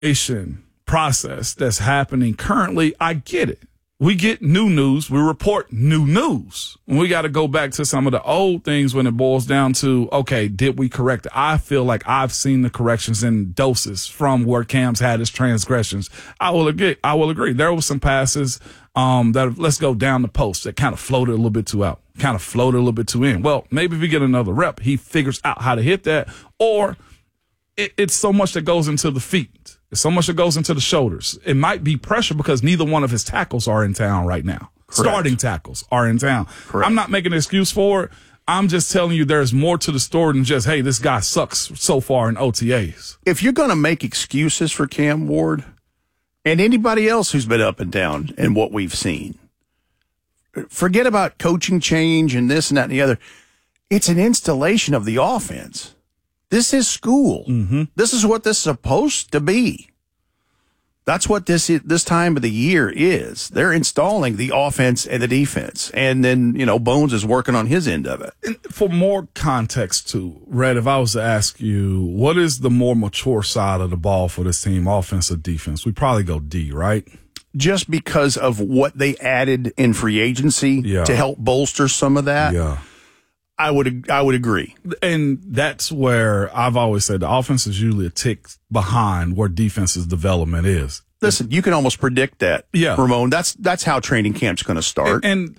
process that's happening currently, I get it. We get new news. We report new news. And we got to go back to some of the old things when it boils down to, okay, did we correct it? I feel like I've seen the corrections in doses from where Cam's had his transgressions. I will agree. There were some passes that, let's go down the post, that kind of floated a little bit too out, kind of floated a little bit too in. Well, maybe if we get another rep, he figures out how to hit that, or it's so much that goes into the feet. It's so much that goes into the shoulders. It might be pressure because neither one of his tackles are in town right now. Correct. Starting tackles are in town. Correct. I'm not making an excuse for it. I'm just telling you there's more to the story than just, hey, this guy sucks so far in OTAs. If you're going to make excuses for Cam Ward and anybody else who's been up and down in what we've seen, forget about coaching change and this and that and the other. It's an installation of the offense. This is school. Mm-hmm. This is what this is supposed to be. That's what this time of the year is. They're installing the offense and the defense. And then, Bones is working on his end of it. And for more context, too, Red, if I was to ask you, what is the more mature side of the ball for this team, offense or defense? We probably go D, right? Just because of what they added in free agency to help bolster some of that. Yeah. I would agree. And that's where I've always said the offense is usually a tick behind where defense's development is. Listen, you can almost predict that, Ramon. That's how training camp's going to start. And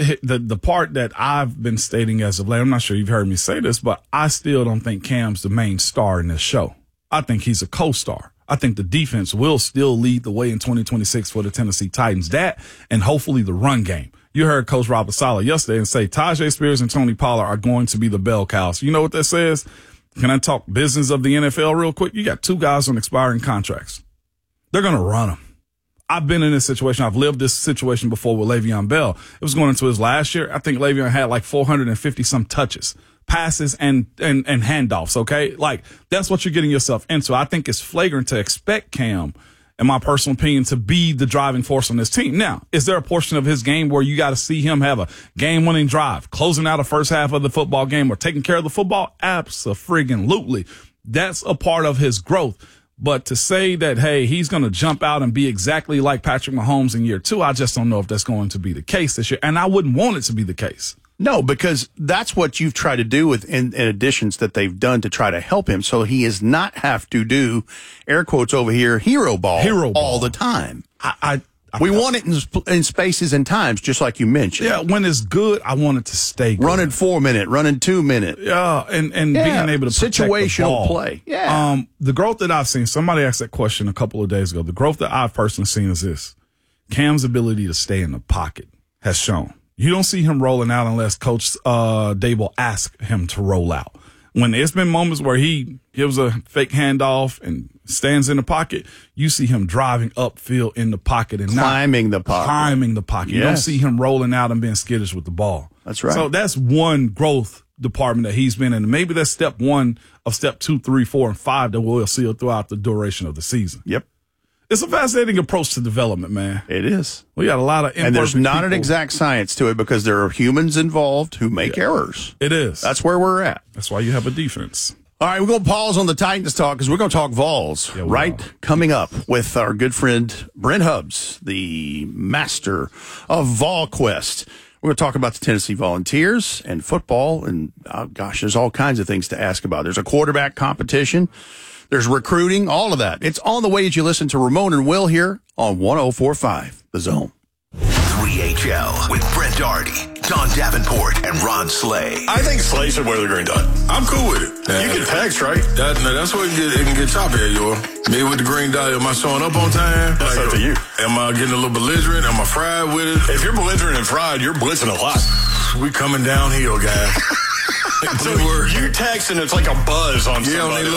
the part that I've been stating as of late, I'm not sure you've heard me say this, but I still don't think Cam's the main star in this show. I think he's a co-star. I think the defense will still lead the way in 2026 for the Tennessee Titans. That and hopefully the run game. You heard Coach Robert Saleh yesterday and say Tyjae Spears and Tony Pollard are going to be the bell cows. You know what that says? Can I talk business of the NFL real quick? You got two guys on expiring contracts. They're going to run them. I've been in this situation. I've lived this situation before with Le'Veon Bell. It was going into his last year. I think Le'Veon had like 450 some touches, passes and handoffs. Okay. Like that's what you're getting yourself into. I think it's flagrant to expect Cam, in my personal opinion, to be the driving force on this team. Now, is there a portion of his game where you got to see him have a game-winning drive, closing out a first half of the football game or taking care of the football? Abso-friggin-lutely. That's a part of his growth. But to say that, hey, he's going to jump out and be exactly like Patrick Mahomes in year two, I just don't know if that's going to be the case this year. And I wouldn't want it to be the case. No, because that's what you've tried to do with in additions that they've done to try to help him, so he does not have to do, air quotes over here, hero ball all the time. We want it in spaces and times, just like you mentioned. Yeah, when it's good, I want it to stay good. Running 4 minute, running 2 minute. Yeah, and being able to protect situational the ball. Play. Yeah. The growth that I've seen, somebody asked that question a couple of days ago. The growth that I've personally seen is this: Cam's ability to stay in the pocket has shown. You don't see him rolling out unless Coach Dable asks him to roll out. When there's been moments where he gives a fake handoff and stands in the pocket, you see him driving upfield in the pocket and climbing the pocket. Yes. You don't see him rolling out and being skittish with the ball. That's right. So that's one growth department that he's been in. Maybe that's step one of step 2, 3, 4, and 5 that we'll see throughout the duration of the season. Yep. It's a fascinating approach to development, man. It is. We got a lot of and there's not an exact science to it because there are humans involved who make errors. It is. That's where we're at. That's why you have a defense. All right, we're going to pause on the Titans talk because we're going to talk Vols coming up with our good friend Brent Hubbs, the master of Vol Quest. We're going to talk about the Tennessee Volunteers and football, and there's all kinds of things to ask about. There's a quarterback competition. There's recruiting, all of that. It's on the way as you listen to Ramon and Will here on 104.5 The Zone. 3HL with Brent Doherty, Don Davenport, and Ron Slay. I think Slay should wear the green dot. I'm cool with it. You can text, right? That's what it can get choppy at you. Me with the green dot, am I showing up on time? That's up to you. Am I getting a little belligerent? Am I fried with it? If you're belligerent and fried, you're blitzing a lot. We coming downhill, guys. So you text and it's like a buzz on somebody.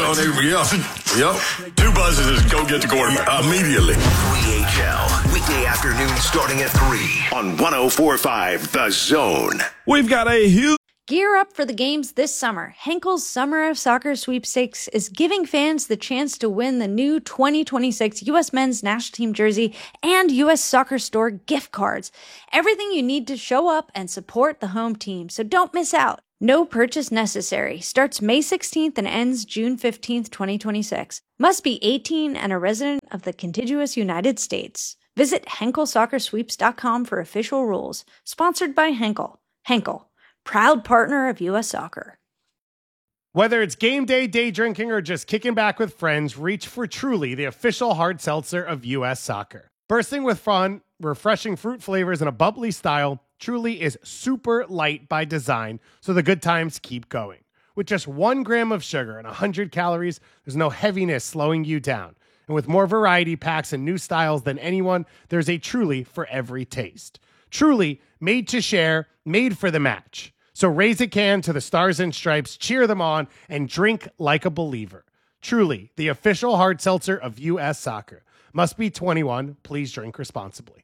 Yep. 2 buzzes is go get the quarterback. Immediately. 3HL, weekday afternoon starting at 3 on 104.5 The Zone. We've got a huge Gear up for the games this summer. Henkel's Summer of Soccer Sweepstakes is giving fans the chance to win the new 2026 U.S. Men's National Team jersey and U.S. Soccer Store gift cards. Everything you need to show up and support the home team, so don't miss out. No purchase necessary. Starts May 16th and ends June 15th, 2026. Must be 18 and a resident of the contiguous United States. Visit HenkelSoccerSweeps.com for official rules. Sponsored by Henkel. Henkel, proud partner of U.S. Soccer. Whether it's game day, day drinking, or just kicking back with friends, reach for Truly, the official hard seltzer of U.S. Soccer. Bursting with fun, refreshing fruit flavors, and a bubbly style, Truly is super light by design, so the good times keep going. With just 1 gram of sugar and 100 calories, there's no heaviness slowing you down. And with more variety packs and new styles than anyone, there's a Truly for every taste. Truly, made to share, made for the match. So raise a can to the Stars and Stripes, cheer them on, and drink like a believer. Truly, the official hard seltzer of U.S. Soccer. Must be 21. Please drink responsibly.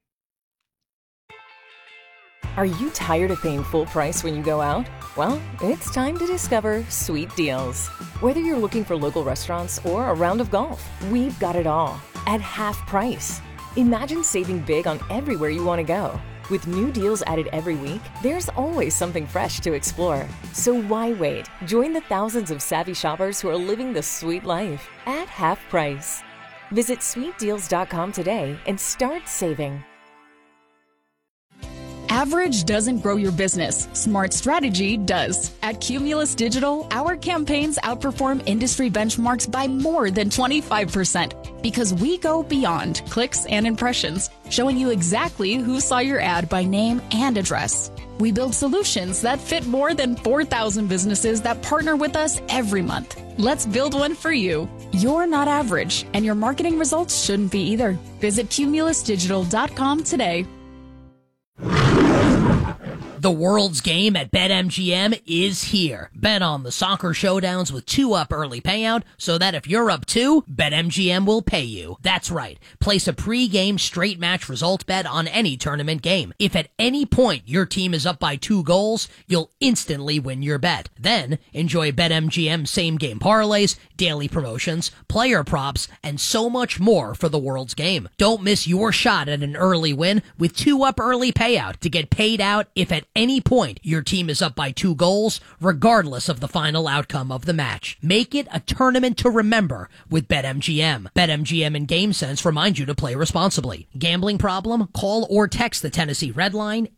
Are you tired of paying full price when you go out? Well, it's time to discover Sweet Deals. Whether you're looking for local restaurants or a round of golf, we've got it all at half price. Imagine saving big on everywhere you want to go. With new deals added every week, there's always something fresh to explore. So why wait? Join the thousands of savvy shoppers who are living the sweet life at half price. Visit sweetdeals.com today and start saving. Average doesn't grow your business. Smart strategy does. At Cumulus Digital, our campaigns outperform industry benchmarks by more than 25% because we go beyond clicks and impressions, showing you exactly who saw your ad by name and address. We build solutions that fit more than 4,000 businesses that partner with us every month. Let's build one for you. You're not average, and your marketing results shouldn't be either. Visit cumulusdigital.com today. The world's game at BetMGM is here. Bet on the soccer showdowns with 2-up early payout so that if you're up 2, BetMGM will pay you. That's right. Place a pre-game straight match result bet on any tournament game. If at any point your team is up by 2 goals, you'll instantly win your bet. Then enjoy BetMGM same-game parlays, daily promotions, player props, and so much more for the world's game. Don't miss your shot at an early win with 2-up early payout to get paid out if at any point your team is up by 2 goals, regardless of the final outcome of the match. Make it a tournament to remember with BetMGM. BetMGM and GameSense remind you to play responsibly. Gambling problem? Call or text the Tennessee Red Line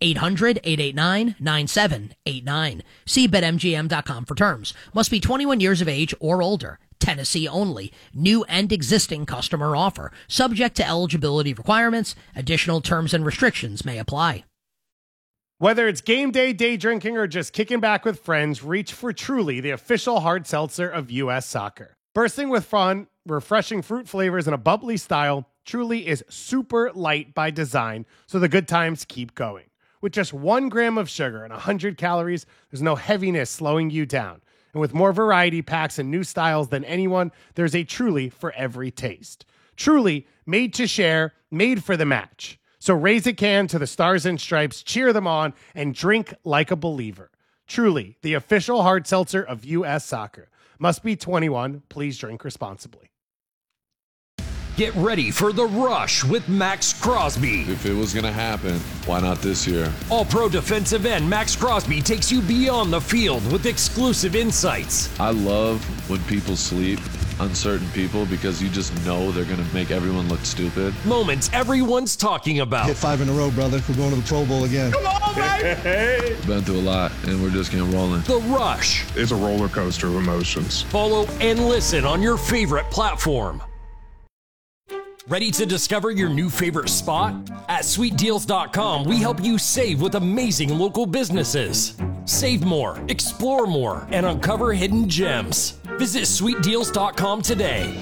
800-889-9789. See BetMGM.com for terms. Must be 21 years of age or older. Tennessee only. New and existing customer offer. Subject to eligibility requirements. Additional terms and restrictions may apply. Whether it's game day, day drinking, or just kicking back with friends, reach for Truly, the official hard seltzer of U.S. Soccer. Bursting with fun, refreshing fruit flavors, and a bubbly style, Truly is super light by design, so the good times keep going. With just 1 gram of sugar and 100 calories, there's no heaviness slowing you down. And with more variety packs and new styles than anyone, there's a Truly for every taste. Truly, made to share, made for the match. So raise a can to the Stars and Stripes, cheer them on, and drink like a believer. Truly, the official hard seltzer of U.S. Soccer. Must be 21. Please drink responsibly. Get ready for The Rush with Max Crosby. If it was going to happen, why not this year? All-Pro defensive end Max Crosby takes you beyond the field with exclusive insights. I love when people sleep on certain people because you just know they're going to make everyone look stupid. Moments everyone's talking about. Hit 5 in a row, brother. We're going to the Pro Bowl again. Come on, baby! Been through a lot, and we're just getting rolling. The Rush. It's a roller coaster of emotions. Follow and listen on your favorite platform. Ready to discover your new favorite spot? At SweetDeals.com, we help you save with amazing local businesses. Save more, explore more, and uncover hidden gems. Visit SweetDeals.com today.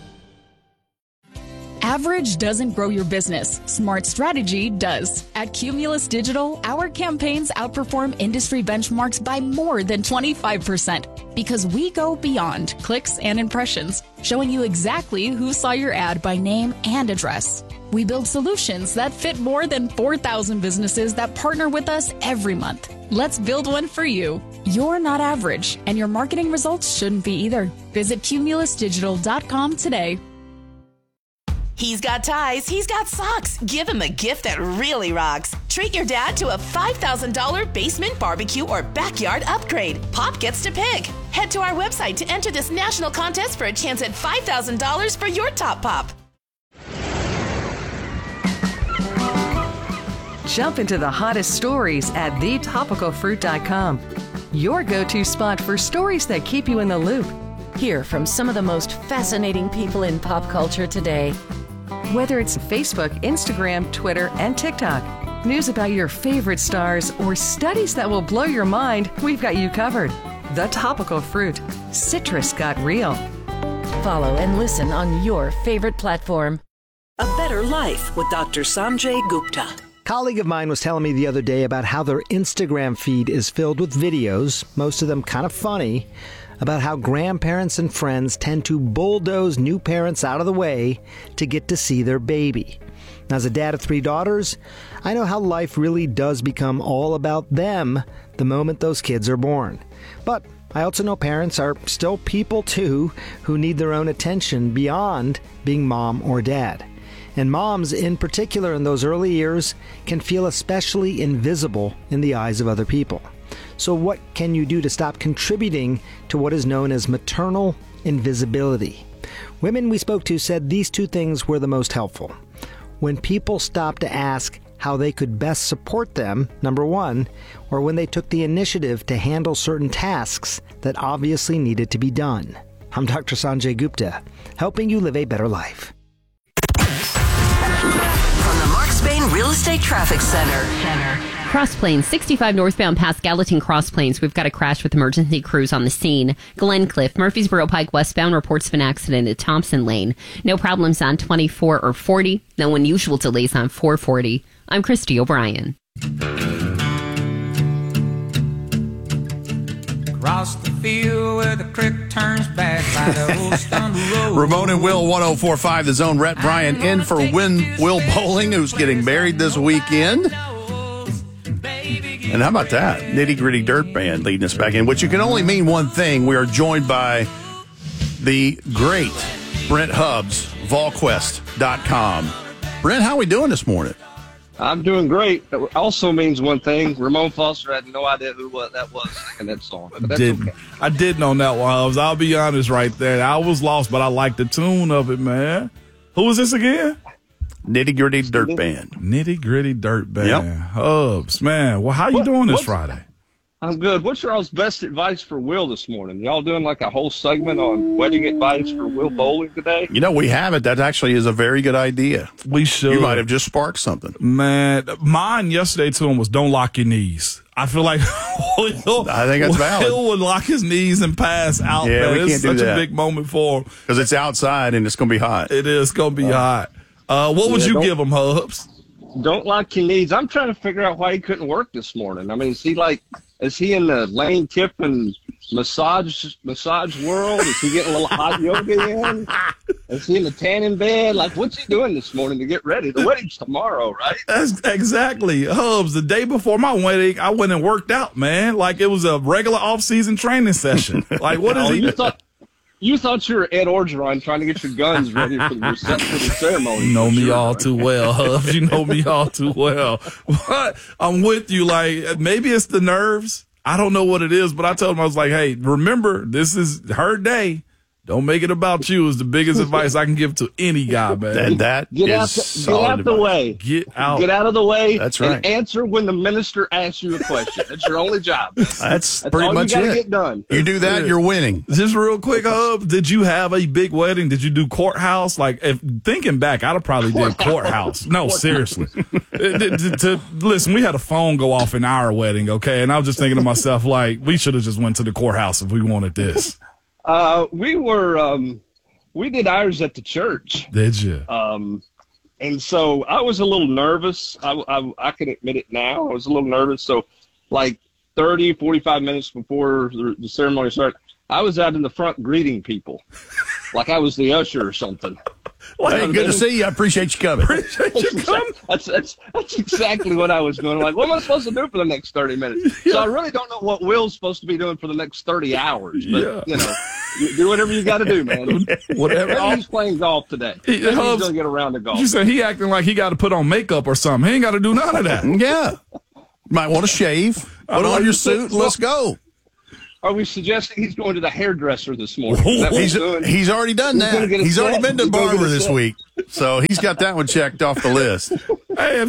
Average doesn't grow your business. Smart strategy does. At Cumulus Digital, our campaigns outperform industry benchmarks by more than 25% because we go beyond clicks and impressions, showing you exactly who saw your ad by name and address. We build solutions that fit more than 4,000 businesses that partner with us every month. Let's build one for you. You're not average, and your marketing results shouldn't be either. Visit cumulusdigital.com today. He's got ties, he's got socks. Give him a gift that really rocks. Treat your dad to a $5,000 basement barbecue or backyard upgrade. Pop gets to pick. Head to our website to enter this national contest for a chance at $5,000 for your top pop. Jump into the hottest stories at thetopicalfruit.com. Your go-to spot for stories that keep you in the loop. Hear from some of the most fascinating people in pop culture today. Whether it's Facebook, Instagram, Twitter, and TikTok, news about your favorite stars, or studies that will blow your mind, we've got you covered. The Topical Fruit. Citrus got real. Follow and listen on your favorite platform. A Better Life with Dr. Sanjay Gupta. A colleague of mine was telling me the other day about how their Instagram feed is filled with videos, most of them kind of funny, about how grandparents and friends tend to bulldoze new parents out of the way to get to see their baby. As a dad of 3 daughters, I know how life really does become all about them the moment those kids are born. But I also know parents are still people too who need their own attention beyond being mom or dad. And moms, in particular in those early years, can feel especially invisible in the eyes of other people. So what can you do to stop contributing to what is known as maternal invisibility? Women we spoke to said these 2 things were the most helpful. When people stopped to ask how they could best support them, number 1, or when they took the initiative to handle certain tasks that obviously needed to be done. I'm Dr. Sanjay Gupta, helping you live a better life. From the Mark Spain Real Estate Traffic Center. Cross Plains, 65 northbound past Gallatin Cross Plains. We've got a crash with emergency crews on the scene. Glencliff, Murfreesboro Pike westbound reports of an accident at Thompson Lane. No problems on 24 or 40. No unusual delays on 440. I'm Christy O'Brien. Across the field where the creek turns back by the old stone road. Ramon and Will, 104.5 The Zone. Rhett Bryan in for Will Bowling, who's getting married this weekend. And how about that? Nitty Gritty Dirt Band leading us back in, which you can only mean one thing. We are joined by the great Brent Hubbs, VolQuest.com. Brent, how are we doing this morning? I'm doing great. It also means one thing. Ramon Foster had no idea who that was singing that song. But that's okay. I didn't on that one, Hubbs. I'll be honest right there. I was lost, but I like the tune of it, man. Who was this again? Nitty Gritty Dirt Band. Nitty Gritty Dirt Band. Yep. Hubbs, man. Well, how you doing this Friday? I'm good. What's your all's best advice for Will this morning? Y'all doing like a whole segment on wedding advice for Will Bowling today? You know, we haven't. That actually is a very good idea. We should. You might have just sparked something. Man, mine yesterday to him was don't lock your knees. I feel like I think that's valid. Will would lock his knees and pass out. Yeah, man. we can't it's do such that. a big moment for him. Because it's outside and it's going to be hot. It is going to be hot. What would you give him, Hubbs? Don't lock your knees. I'm trying to figure out why he couldn't work this morning. I mean, is he in the Lane Kiffin massage world? Is he getting a little hot yoga in? Is he in the tanning bed? Like, what's he doing this morning to get ready? The wedding's tomorrow, right? That's exactly. Hubbs, the day before my wedding, I went and worked out, man. Like it was a regular off-season training session. Like, what is he? You thought you were Ed Orgeron trying to get your guns ready for the ceremony. You know me all too well, Hubbs. You know me all too well. But I'm with you. Like, maybe it's the nerves. I don't know what it is, but I told him, I was like, hey, remember, this is her day. Don't make it about you is the biggest advice I can give to any guy, man. And that Get out the way. Get out. Get out of the way. That's right. And answer when the minister asks you a question. That's your only job. That's pretty all much you gotta it. get done. You do that, you're winning. Just real quick, Hubbs, did you have a big wedding? Did you do courthouse? Like, thinking back, I'd have probably did courthouse. No, seriously. Listen, we had a phone go off in our wedding, okay? And I was just thinking to myself, like, we should have just went to the courthouse if we wanted this. We did ours at the church. Did you? And so I was a little nervous. I can admit it now. I was a little nervous. So like 30, 45 minutes before the ceremony started, I was out in the front greeting people. like I was the usher or something. Hey, good to see you. I appreciate you coming. That's exactly what I was doing. Like, what am I supposed to do for the next 30 minutes? So I really don't know what Will's supposed to be doing for the next 30 hours. But, you do whatever you got to do, man. Whatever. Maybe he's playing golf today. Maybe he's going to get around to golf. You said he acting like he got to put on makeup or something. He ain't got to do none of that. Yeah. Might want to shave. Put on your suit. Let's go. Are we suggesting he's going to the hairdresser this morning? He's already done that. He's already been to barber this week, so he's got that one checked off the list. Hey,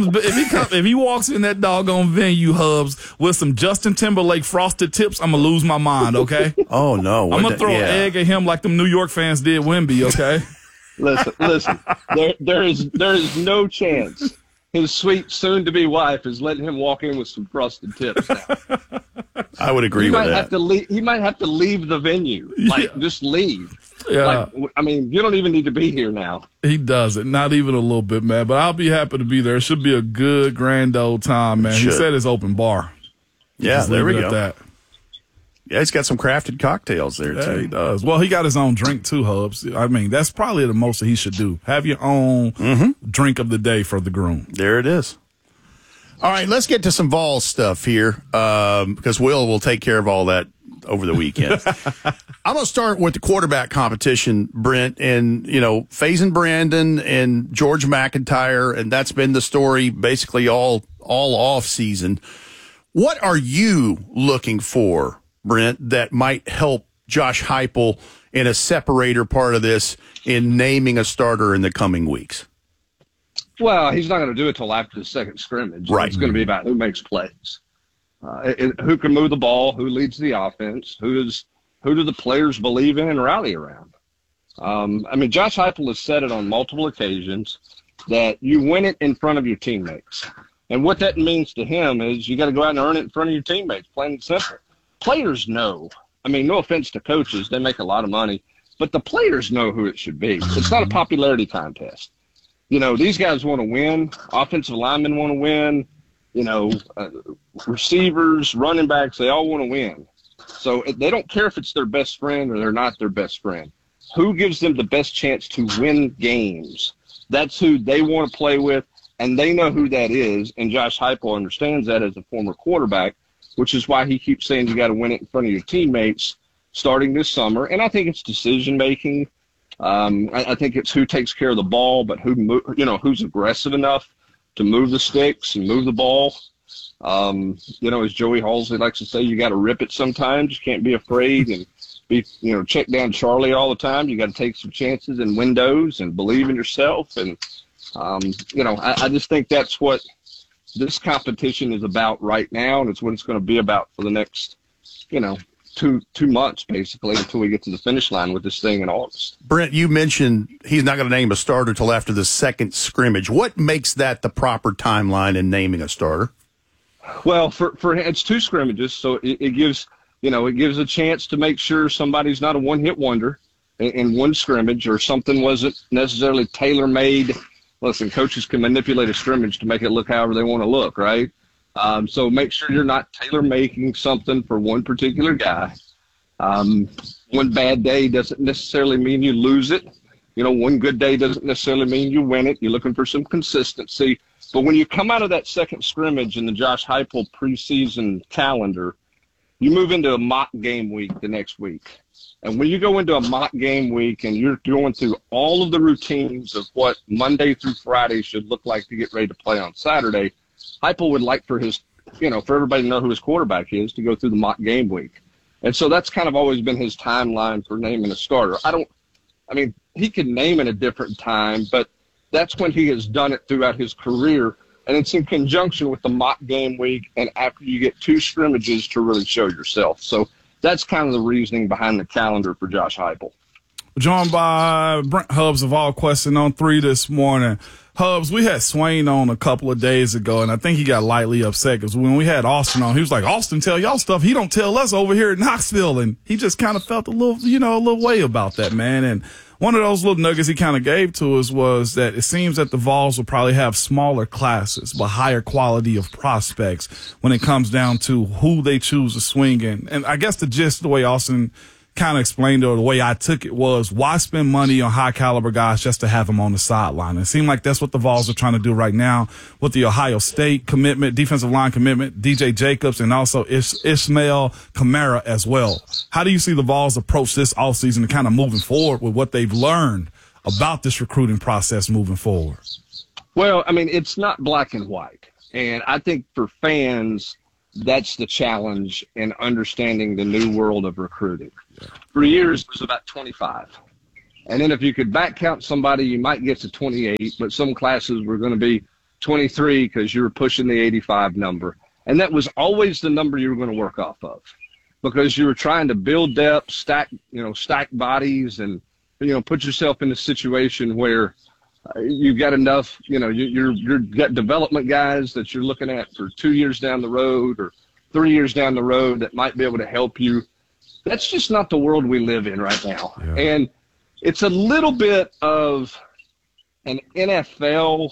if he walks in that doggone venue, Hubs, with some Justin Timberlake frosted tips, I'm gonna lose my mind. Okay? Oh no! I'm gonna throw an egg at him like them New York fans did Wemby. Okay? Listen. There is no chance his sweet soon-to-be wife is letting him walk in with some frosted tips now. I would agree with that. He might have to leave the venue. Just leave. Yeah. I mean, you don't even need to be here now. He doesn't. Not even a little bit, man. But I'll be happy to be there. It should be a good, grand old time, man. He said it's open bar. Yeah, there we go. That. Yeah, he's got some crafted cocktails there, too. Yeah, he does. Well, he got his own drink, too, Hubs. I mean, that's probably the most that he should do. Have your own drink of the day for the groom. There it is. All right, let's get to some Vols stuff here because Will take care of all that over the weekend. I'm going to start with the quarterback competition, Brent, and, Faison Brandon and George McIntyre, and that's been the story basically all off season. What are you looking for, Brent, that might help Josh Heupel in a separator part of this in naming a starter in the coming weeks? Well, he's not going to do it till after the second scrimmage. Right. It's going to be about who makes plays, who can move the ball, who leads the offense, who do the players believe in and rally around. Josh Heupel has said it on multiple occasions that you win it in front of your teammates. And what that means to him is you got to go out and earn it in front of your teammates, plain and simple. Players know. No offense to coaches. They make a lot of money. But the players know who it should be. It's not a popularity contest. These guys want to win. Offensive linemen want to win. Receivers, running backs, they all want to win. So they don't care if it's their best friend or they're not their best friend. Who gives them the best chance to win games? That's who they want to play with, and they know who that is. And Josh Heupel understands that as a former quarterback, which is why he keeps saying you got to win it in front of your teammates starting this summer. And I think it's decision-making. I think it's who takes care of the ball, but who's aggressive enough to move the sticks and move the ball. As Joey Halsey likes to say, you got to rip it sometimes. You can't be afraid and be, check down Charlie all the time. You got to take some chances in windows and believe in yourself. And, I just think that's what this competition is about right now. And it's what it's going to be about for the next, 2 months, basically, until we get to the finish line with this thing in August. Brent, you mentioned he's not going to name a starter till after the second scrimmage. What makes that the proper timeline in naming a starter? Well, for it's 2 scrimmages, so it gives a chance to make sure somebody's not a one-hit wonder in one scrimmage or something wasn't necessarily tailor-made. Listen, coaches can manipulate a scrimmage to make it look however they want to look, right? So make sure you're not tailor-making something for one particular guy. One bad day doesn't necessarily mean you lose it. One good day doesn't necessarily mean you win it. You're looking for some consistency. But when you come out of that second scrimmage in the Josh Heupel preseason calendar, you move into a mock game week the next week. And when you go into a mock game week and you're going through all of the routines of what Monday through Friday should look like to get ready to play on Saturday, Heupel would like for his, for everybody to know who his quarterback is to go through the mock game week. And so that's kind of always been his timeline for naming a starter. He can name at a different time, but that's when he has done it throughout his career. And it's in conjunction with the mock game week and after you get 2 scrimmages to really show yourself. So that's kind of the reasoning behind the calendar for Josh Heupel. Joined by Brent Hubbs of All Question on 3 this morning. Hubbs, we had Swain on a couple of days ago, and I think he got lightly upset because when we had Austin on, he was like, Austin tell y'all stuff he don't tell us over here at Knoxville. And he just kind of felt a little way about that, man. And one of those little nuggets he kind of gave to us was that it seems that the Vols will probably have smaller classes, but higher quality of prospects when it comes down to who they choose to swing in. And I guess the way Austin kind of explained it, or the way I took it was, why spend money on high caliber guys just to have them on the sideline? It seemed like that's what the Vols are trying to do right now with the Ohio State commitment, defensive line commitment, DJ Jacobs, and also Ishmael Kamara as well. How do you see the Vols approach this offseason and kind of moving forward with what they've learned about this recruiting process moving forward? Well, I mean, it's not black and white. And I think for fans, that's the challenge in understanding the new world of recruiting. Yeah. For years, it was about 25. And then if you could back count somebody, you might get to 28, but some classes were going to be 23 because you were pushing the 85 number. And that was always the number you were going to work off of, because you were trying to build depth, stack bodies, and, put yourself in a situation where you've got enough, you've got development guys that you're looking at for 2 years down the road or 3 years down the road that might be able to help you. That's just not the world we live in right now. Yeah. And it's a little bit of an NFL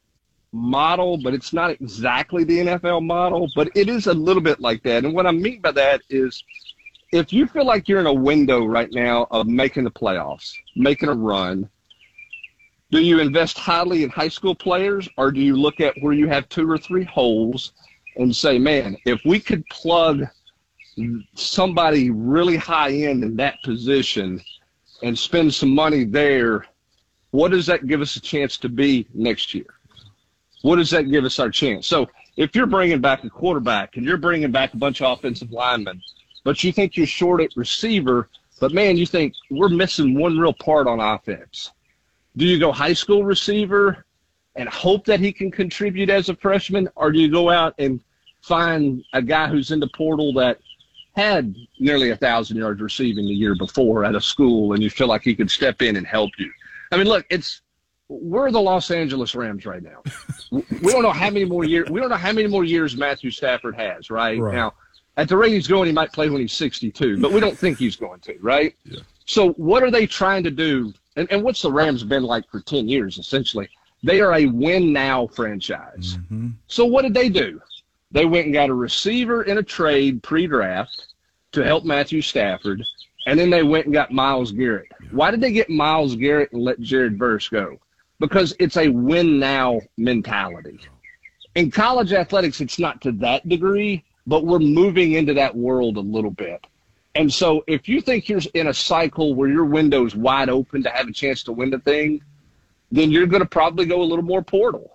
model, but it's not exactly the NFL model, but it is a little bit like that. And what I mean by that is, if you feel like you're in a window right now of making the playoffs, making a run, do you invest highly in high school players, or do you look at where you have 2 or 3 holes and say, man, if we could plug somebody really high end in that position and spend some money there, what does that give us a chance to be next year? What does that give us our chance? So if you're bringing back a quarterback and you're bringing back a bunch of offensive linemen, but you think you're short at receiver, but, man, you think we're missing one real part on offense. Do you go high school receiver and hope that he can contribute as a freshman, or do you go out and find a guy who's in the portal that had nearly 1,000 yards receiving the year before at a school, and you feel like he could step in and help you? I mean, look, we're the Los Angeles Rams right now. We don't know how many more years. We don't know how many more years Matthew Stafford has. Right now, at the rate he's going, he might play when he's 62, but we don't think he's going to. Right. Yeah. So what are they trying to do? And what's the Rams been like for 10 years, essentially? They are a win-now franchise. Mm-hmm. So what did they do? They went and got a receiver in a trade pre-draft to help Matthew Stafford, and then they went and got Myles Garrett. Why did they get Myles Garrett and let Jared Verse go? Because it's a win-now mentality. In college athletics, it's not to that degree, but we're moving into that world a little bit. And so if you think you're in a cycle where your window's wide open to have a chance to win the thing, then you're going to probably go a little more portal.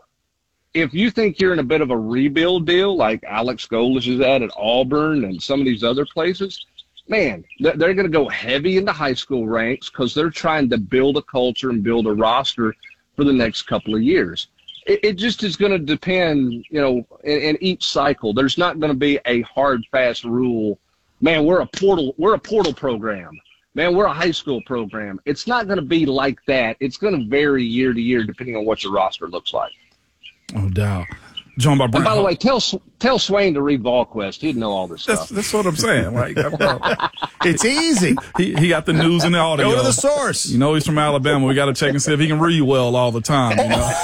If you think you're in a bit of a rebuild deal like Alex Golesh is at Auburn and some of these other places, man, they're going to go heavy into high school ranks because they're trying to build a culture and build a roster for the next couple of years. It just is going to depend, in each cycle. There's not going to be a hard, fast rule. Man, we're a portal program. Man, we're a high school program. It's not going to be like that. It's going to vary year to year depending on what your roster looks like. No doubt. Joined by Brent. And by the way, tell Swain to read VolQuest. He'd know all this stuff. That's what I'm saying. Like, it's easy. He got the news and the audio. Go to the source. He's from Alabama. We got to check and see if he can read well all the time.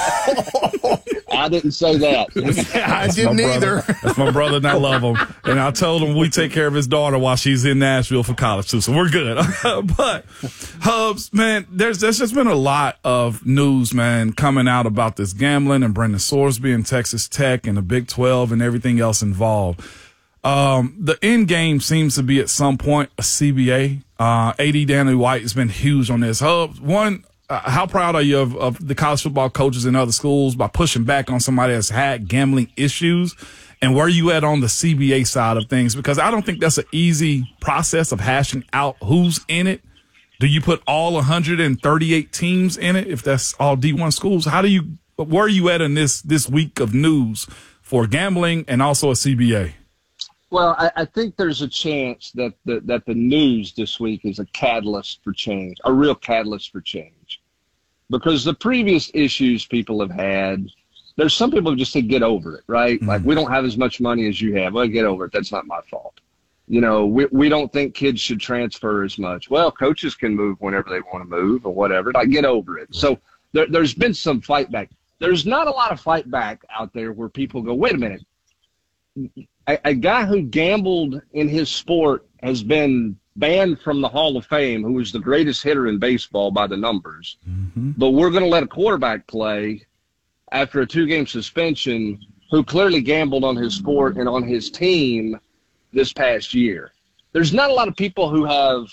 I didn't say that. I didn't either. That's my brother, and I love him. And I told him we take care of his daughter while she's in Nashville for college too, so we're good. But Hubs, man, there's just been a lot of news, man, coming out about this gambling and Brendan Sorsby and Texas Tech and the Big 12 and everything else involved. The end game seems to be at some point a CBA. AD Danny White has been huge on this. Hubs, how proud are you of the college football coaches in other schools by pushing back on somebody that's had gambling issues? And where are you at on the CBA side of things? Because I don't think that's an easy process of hashing out who's in it. Do you put all 138 teams in it if that's all D1 schools? Where are you at in this week of news for gambling and also a CBA? Well, I think there's a chance that the news this week is a catalyst for change, a real catalyst for change. Because the previous issues people have had, there's some people who just say, get over it, right? Mm-hmm. Like, we don't have as much money as you have. Well, get over it. That's not my fault. We don't think kids should transfer as much. Well, coaches can move whenever they want to move or whatever. Like, get over it. So there's been some fight back. There's not a lot of fight back out there where people go, wait a minute. A guy who gambled in his sport has been banned from the Hall of Fame, who was the greatest hitter in baseball by the numbers. But we're going to let a quarterback play after a 2-game suspension who clearly gambled on his sport and on his team this past year. There's not a lot of people who are,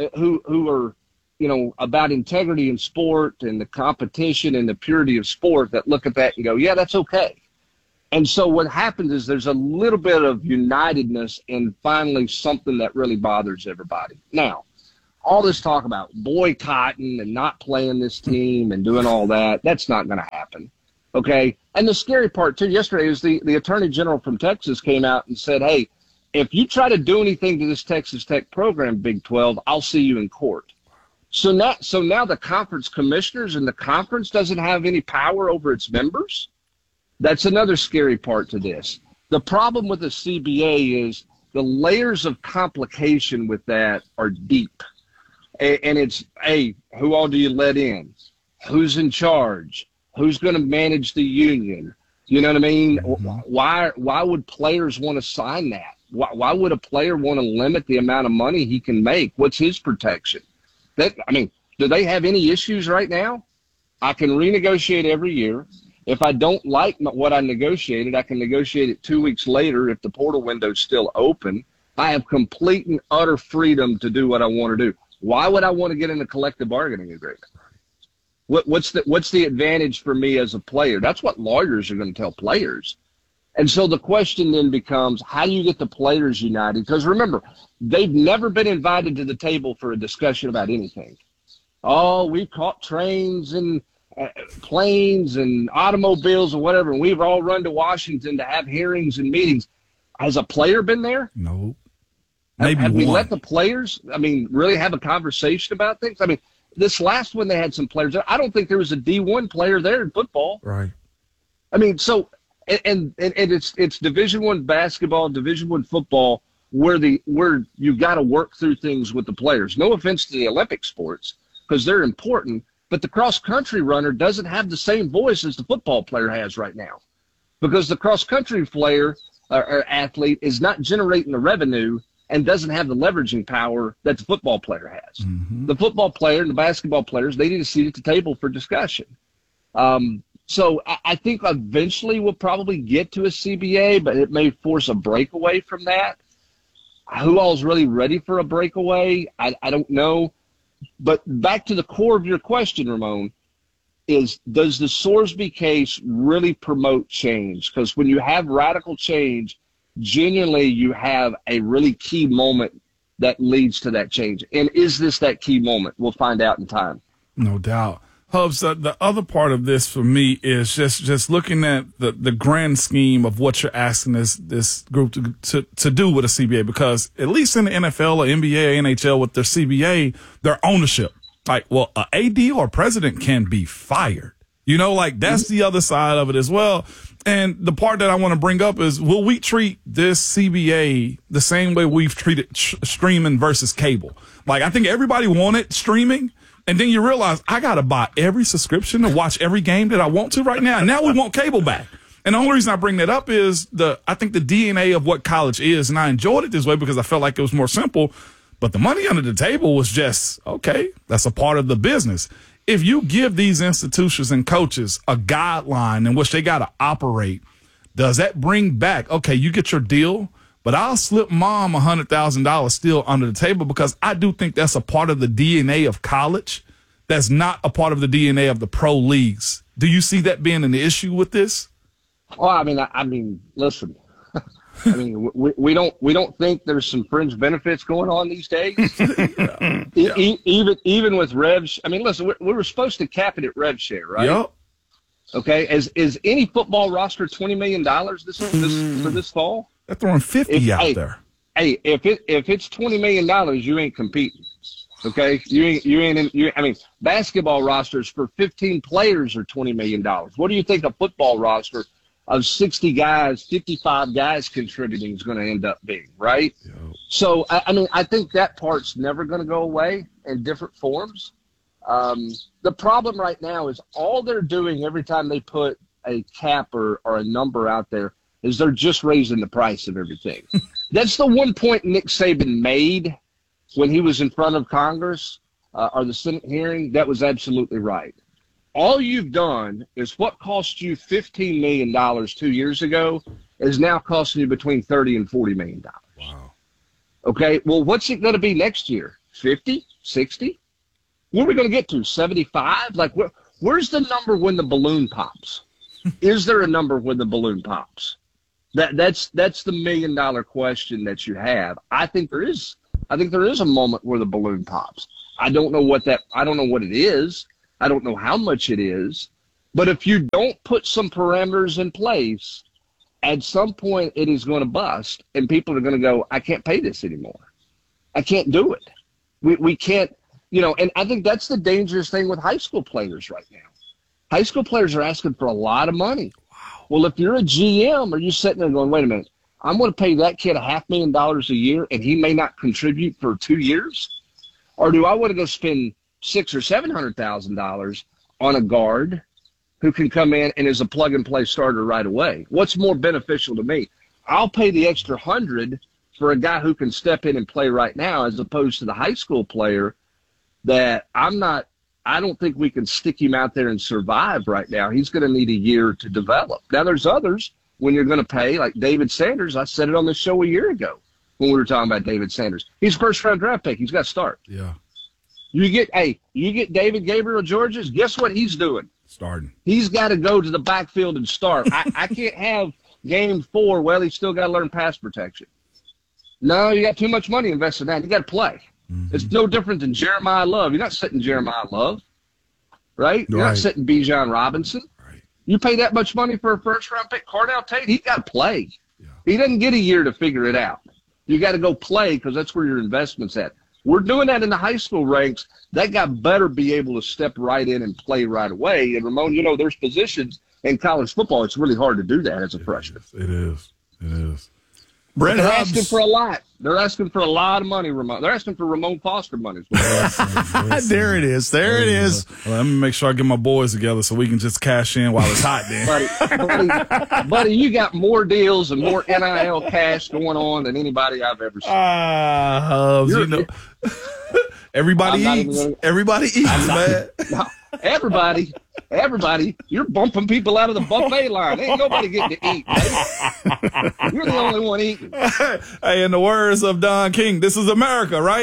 about integrity in sport and the competition and the purity of sport that look at that and go, yeah, that's okay. And so what happens is there's a little bit of unitedness and finally something that really bothers everybody. Now, all this talk about boycotting and not playing this team and doing all that, that's not going to happen. Okay? And the scary part, too, yesterday is the Attorney General from Texas came out and said, hey, if you try to do anything to this Texas Tech program, Big 12, I'll see you in court. So now the conference commissioners and the conference doesn't have any power over its members? That's another scary part to this. The problem with the CBA is the layers of complication with that are deep. And it's, hey, who all do you let in? Who's in charge? Who's going to manage the union? You know what I mean? Why would players want to sign that? Why would a player want to limit the amount of money he can make? What's his protection? Do they have any issues right now? I can renegotiate every year. If I don't like what I negotiated, I can negotiate it 2 weeks later if the portal window is still open. I have complete and utter freedom to do what I want to do. Why would I want to get in a collective bargaining agreement? What's the advantage for me as a player? That's what lawyers are going to tell players. And so the question then becomes, how do you get the players united? Because remember, they've never been invited to the table for a discussion about anything. Oh, we've caught trains and planes and automobiles or whatever, and we've all run to Washington to have hearings and meetings. Has a player been there? No. Maybe have we one. let the players, really have a conversation about things? This last one they had some players there. I don't think there was a D1 player there in football. Right. So and it's Division I basketball, Division I football, where you got to work through things with the players. No offense to the Olympic sports, because they're important, but the cross-country runner doesn't have the same voice as the football player has right now, because the cross-country player or athlete is not generating the revenue and doesn't have the leveraging power that the football player has. The football player and the basketball players, they need a seat at the table for discussion. So I think eventually we'll probably get to a CBA, but it may force a breakaway from that. Who all is really ready for a breakaway? I don't know. But back to the core of your question, Ramon, is does the Sorsby case really promote change? Because when you have radical change, genuinely you have a really key moment that leads to that change. And is this that key moment? We'll find out in time. No doubt. Hubs, the other part of this for me is just looking at the grand scheme of what you're asking this group to do with a CBA, because at least in the NFL or NBA, NHL with their CBA, their ownership, like, well, a AD or president can be fired. That's the other side of it as well. And the part that I want to bring up is, will we treat this CBA the same way we've treated streaming versus cable? Like, I think everybody wanted streaming. And then you realize I got to buy every subscription to watch every game that I want to right now. And now we want cable back. And the only reason I bring that up is I think the DNA of what college is. And I enjoyed it this way because I felt like it was more simple. But the money under the table was just, okay, that's a part of the business. If you give these institutions and coaches a guideline in which they got to operate, does that bring back, okay, you get your deal, but I'll slip mom $100,000 still under the table, because I do think that's a part of the DNA of college. That's not a part of the DNA of the pro leagues. Do you see that being an issue with this? Well, listen. We don't think there's some fringe benefits going on these days. Even with rev. Listen, we were supposed to cap it at rev share, right? Yep. Okay. Is any football roster $20 million for this fall? They're throwing 50 out there. Hey, if it's $20 million, you ain't competing. Okay, you ain't. Basketball rosters for 15 players are $20 million. What do you think a football roster of 60 guys, 55 guys contributing is going to end up being, right? Yep. So, I think that part's never going to go away in different forms. The problem right now is all they're doing every time they put a cap or a number out there is they're just raising the price of everything. That's the one point Nick Saban made when he was in front of Congress or the Senate hearing, that was absolutely right. All you've done is what cost you $15 million 2 years ago is now costing you between $30 and $40 million. Wow. Okay, well, what's it going to be next year? 50, 60? Where are we going to get to? 75? Like, where's the number when the balloon pops? Is there a number when the balloon pops? That's the $1 million question that you have. I think there is a moment where the balloon pops. I don't know what it is. I don't know how much it is. But if you don't put some parameters in place, at some point it is going to bust, and people are going to go, I can't pay this anymore. I can't do it. We can't, and I think that's the dangerous thing with high school players right now. High school players are asking for a lot of money. Wow. Well, if you're a GM, are you sitting there going, wait a minute, I'm going to pay that kid $500,000 a year and he may not contribute for 2 years? Or do I want to go spend $600,000 or $700,000 on a guard who can come in and is a plug-and-play starter right away? What's more beneficial to me? I'll pay the extra $100 for a guy who can step in and play right now, as opposed to the high school player that I don't think we can stick him out there and survive right now. He's going to need a year to develop. Now, there's others when you're going to pay, like David Sanders. I said it on the show a year ago when we were talking about David Sanders. He's a first-round draft pick. He's got to start. Yeah. You get David Gabriel Georges, guess what he's doing? Starting. He's got to go to the backfield and start. I can't have game 4, well, he's still got to learn pass protection. No, you got too much money invested in that. You got to play. Mm-hmm. It's no different than Jeremiah Love. You're not sitting Jeremiah Love, right? You're not sitting Bijan Robinson. Right. You pay that much money for a first-round pick. Cardell Tate, he's got to play. Yeah. He doesn't get a year to figure it out. You got to go play because that's where your investment's at. We're doing that in the high school ranks. That guy better be able to step right in and play right away. And, Ramon, there's positions in college football. It's really hard to do that as a freshman. It is. They're asking for a lot. They're asking for a lot of money, Ramon. They're asking for Ramon Foster money. There it is. Well, let me make sure I get my boys together so we can just cash in while it's hot then. Buddy, you got more deals and more NIL cash going on than anybody I've ever seen. Everybody eats. Everybody eats, man. No, everybody, you're bumping people out of the buffet line. Ain't nobody getting to eat, buddy. You're the only one eating. Hey, in the words of Don King, this is America, right?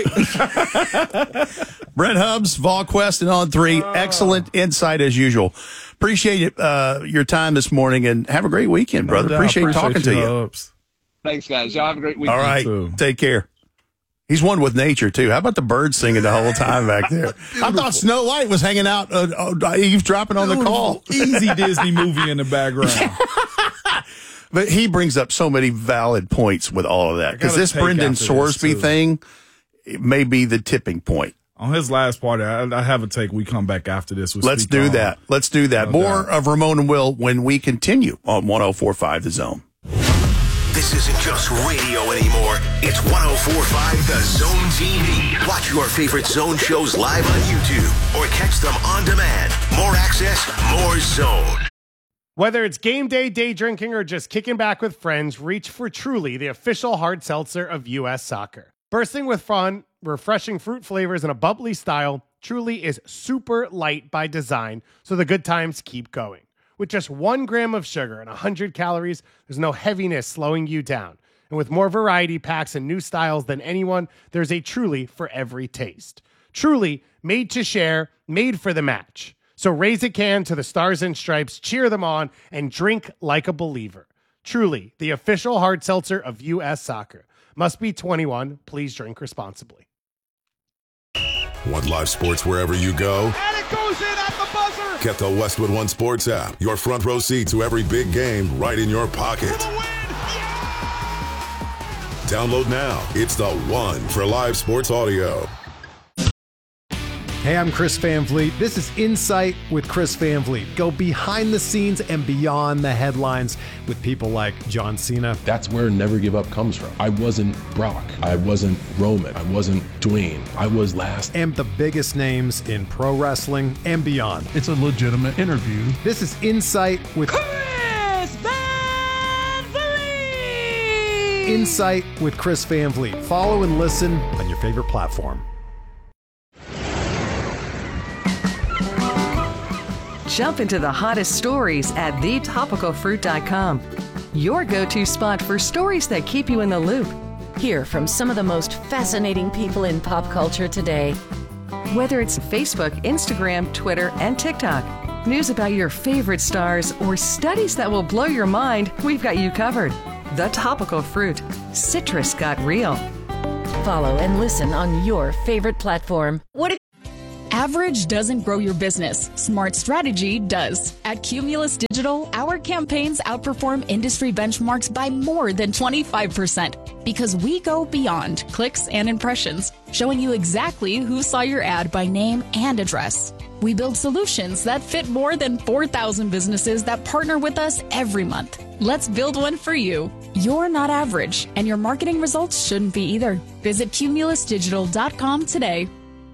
Brent Hubbs, VolQuest, and On3. Excellent insight as usual. Appreciate your time this morning, and have a great weekend, brother. Appreciate talking to you. Thanks, guys. Y'all have a great weekend. All right. Take care. He's one with nature, too. How about the birds singing the whole time back there? I thought Snow White was hanging out, eavesdropping on the call. Easy Disney movie in the background. But he brings up so many valid points with all of that. Because this Brendan Sorsby thing, it may be the tipping point. On his last part, I have a take. We come back after this. Let's do that. More of Ramon and Will when we continue on 104.5 The Zone. This isn't just radio anymore. It's 104.5 The Zone TV. Watch your favorite Zone shows live on YouTube or catch them on demand. More access, more Zone. Whether it's game day, day drinking, or just kicking back with friends, reach for Truly, the official hard seltzer of U.S. Soccer. Bursting with fun, refreshing fruit flavors, and a bubbly style, Truly is super light by design, so the good times keep going. With just 1 gram of sugar and 100 calories, there's no heaviness slowing you down. And with more variety packs and new styles than anyone, there's a Truly for every taste. Truly, made to share, made for the match. So raise a can to the Stars and Stripes, cheer them on, and drink like a believer. Truly, the official hard seltzer of U.S. Soccer. Must be 21. Please drink responsibly. Want live sports wherever you go? And it goes in at the buzzer! Get the Westwood One Sports app. Your front row seat to every big game right in your pocket. For the win! Yeah! Download now. It's the one for live sports audio. Hey, I'm Chris Van Vliet. This is Insight with Chris Van Vliet. Go behind the scenes and beyond the headlines with people like John Cena. That's where Never Give Up comes from. I wasn't Brock. I wasn't Roman. I wasn't Dwayne. I was last. And the biggest names in pro wrestling and beyond. It's a legitimate interview. This is Insight with Chris Van Vliet! Insight with Chris Van Vliet. Follow and listen on your favorite platform. Jump into the hottest stories at thetopicalfruit.com. Your go-to spot for stories that keep you in the loop. Hear from some of the most fascinating people in pop culture today. Whether it's Facebook, Instagram, Twitter, and TikTok, news about your favorite stars, or studies that will blow your mind, we've got you covered. The Topical Fruit. Citrus got real. Follow and listen on your favorite platform. Average doesn't grow your business. Smart strategy does. At Cumulus Digital, our campaigns outperform industry benchmarks by more than 25% because we go beyond clicks and impressions, showing you exactly who saw your ad by name and address. We build solutions that fit more than 4,000 businesses that partner with us every month. Let's build one for you. You're not average, and your marketing results shouldn't be either. Visit cumulusdigital.com today.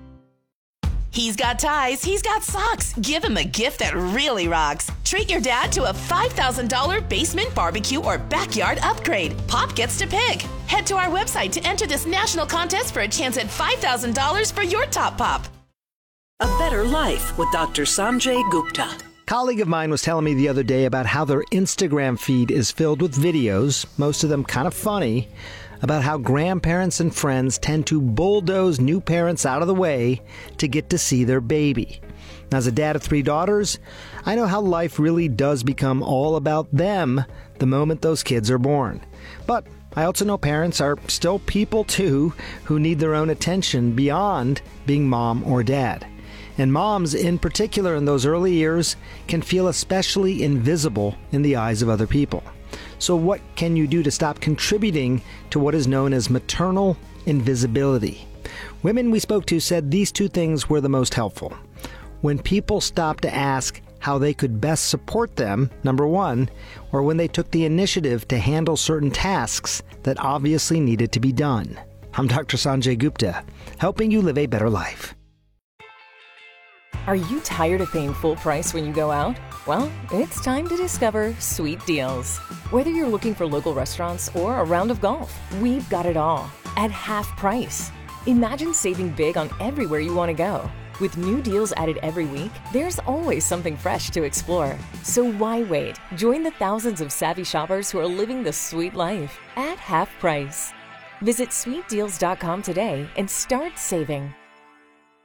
He's got ties, he's got socks. Give him a gift that really rocks. Treat your dad to a $5,000 basement barbecue or backyard upgrade. Pop gets to pick. Head to our website to enter this national contest for a chance at $5,000 for your top pop. A Better Life with Dr. Sanjay Gupta. A colleague of mine was telling me the other day about how their Instagram feed is filled with videos, most of them kind of funny, about how grandparents and friends tend to bulldoze new parents out of the way to get to see their baby. Now, as a dad of 3 daughters, I know how life really does become all about them the moment those kids are born. But I also know parents are still people too who need their own attention beyond being mom or dad. And moms, in particular in those early years, can feel especially invisible in the eyes of other people. So what can you do to stop contributing to what is known as maternal invisibility? Women we spoke to said these 2 things were the most helpful. When people stopped to ask how they could best support them, number 1, or when they took the initiative to handle certain tasks that obviously needed to be done. I'm Dr. Sanjay Gupta, helping you live a better life. Are you tired of paying full price when you go out? Well, it's time to discover Sweet Deals. Whether you're looking for local restaurants or a round of golf, we've got it all at half price. Imagine saving big on everywhere you want to go. With new deals added every week, there's always something fresh to explore. So why wait? Join the thousands of savvy shoppers who are living the sweet life at half price. Visit sweetdeals.com today and start saving.